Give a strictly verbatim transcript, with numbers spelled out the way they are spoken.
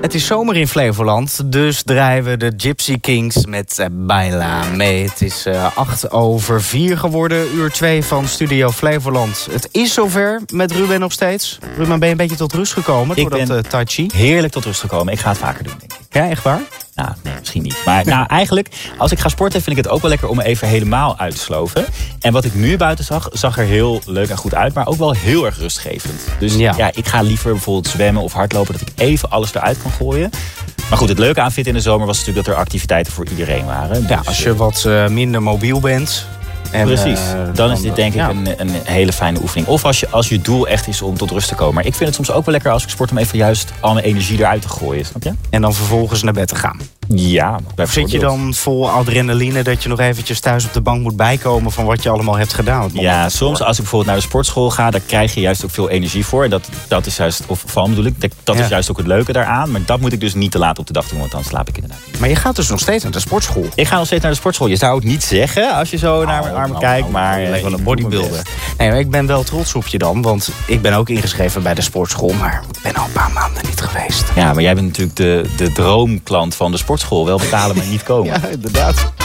Het is zomer in Flevoland, dus draaien we de Gypsy Kings met uh, Baila mee. Het is uh, acht over vier geworden, uur twee van Studio Flevoland. Het is zover met Ruben nog steeds. Ruben, ben je een beetje tot rust gekomen door dat uh, tai chi? Heerlijk tot rust gekomen. Ik ga het vaker doen, denk ik. Ja, echt waar? Nou, nee, misschien niet. Maar nou, eigenlijk, als ik ga sporten, vind ik het ook wel lekker om me even helemaal uit te sloven. En wat ik nu buiten zag, zag er heel leuk en goed uit, maar ook wel heel erg rustgevend. Dus ja, ja ik ga liever bijvoorbeeld zwemmen of hardlopen, dat ik even alles eruit kan gooien. Maar goed, het leuke aan Fit in de Zomer was natuurlijk dat er activiteiten voor iedereen waren. Dus, ja, als je wat uh, minder mobiel bent. En, precies, uh, dan, dan is dit denk ik ja. een, een hele fijne oefening. Of als je, als je doel echt is om tot rust te komen. Maar ik vind het soms ook wel lekker als ik sport om even juist al mijn energie eruit te gooien. Snap je? En dan vervolgens naar bed te gaan. Ja, of zit je dan vol adrenaline dat je nog eventjes thuis op de bank moet bijkomen van wat je allemaal hebt gedaan? Ja, soms als ik bijvoorbeeld naar de sportschool ga, daar krijg je juist ook veel energie voor. Dat, dat is juist, of van bedoel ik, dat ja. is juist ook het leuke daaraan. Maar dat moet ik dus niet te laat op de dag doen, want dan slaap ik inderdaad niet. Maar je gaat dus nog steeds naar de sportschool? Ik ga nog steeds naar de sportschool. Je zou het niet zeggen als je zo oh, naar mijn armen nou, kijkt, maar ik ben wel een bodybuilder. Nee, maar ik ben wel trots op je dan, want ik ben ook ingeschreven bij de sportschool, maar ik ben al een paar maanden niet geweest. Ja, maar jij bent natuurlijk de, de droomklant van de sportschool. Wel betalen, maar niet komen. Ja, inderdaad.